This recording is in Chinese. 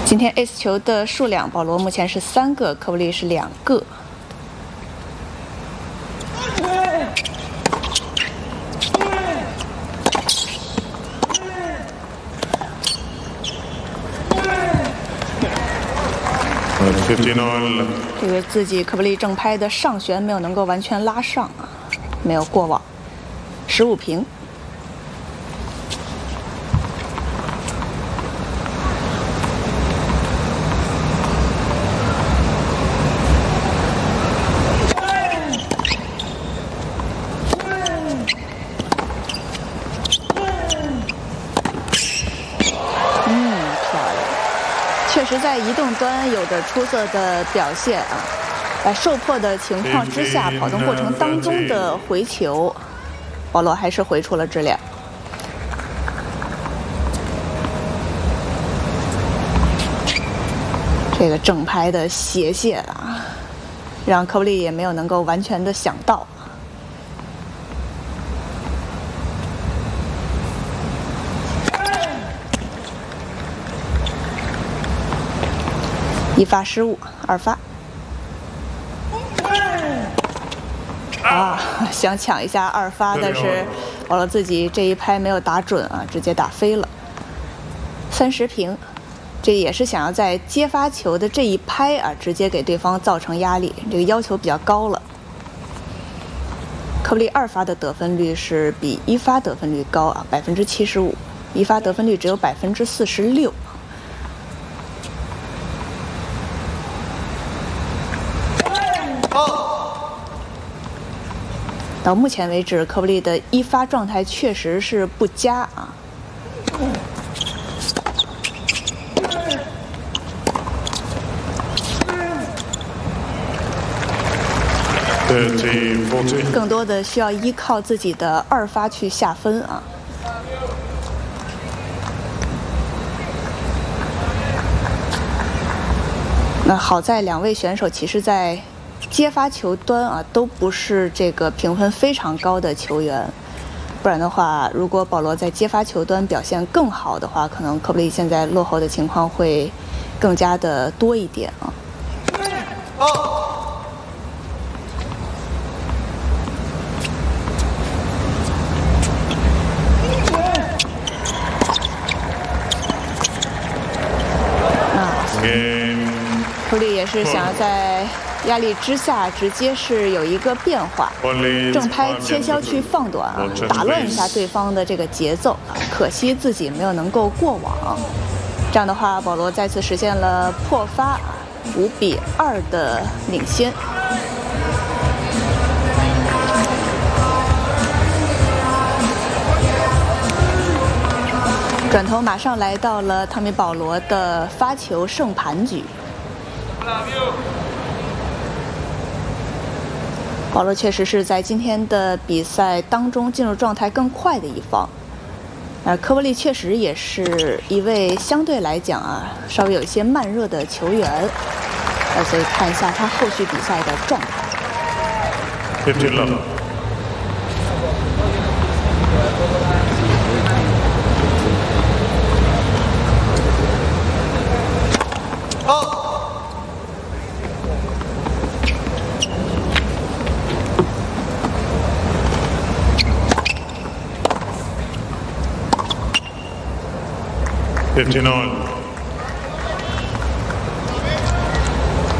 今天 ace 球的数量，保罗目前是3个，科布利是2个。这个自己科布利正拍的上旋没有能够完全拉上啊，没有过网，15平。确实在移动端有着出色的表现啊！在受迫的情况之下，跑动过程当中的回球，保罗还是回出了质量。这个正拍的斜线啊，让科布利也没有能够完全的想到。1发失误，2发。啊，想抢一下2发，但是保罗自己这一拍没有打准啊，直接打飞了。30平，这也是想要在接发球的这一拍啊，直接给对方造成压力，这个要求比较高了。科布利2发的得分率是比1发得分率高啊，75%，1发得分率只有46%。到目前为止，科布利的1发状态确实是不佳啊。更多的需要依靠自己的2发去下分啊。那好在2位选手其实在接发球端啊，都不是这个评分非常高的球员，不然的话，如果保罗在接发球端表现更好的话，可能科布利现在落后的情况会更加的多一点啊。科布利也是想要在压力之下直接是有一个变化，正拍切削去放短啊，打乱一下对方的这个节奏啊，可惜自己没有能够过网。这样的话，保罗再次实现了破发，5比2的领先。转头马上来到了汤米·保罗的发球胜盘局。保罗确实是在今天的比赛当中进入状态更快的一方，而科布利确实也是一位相对来讲啊稍微有一些慢热的球员，所以看一下他后续比赛的状态。 59.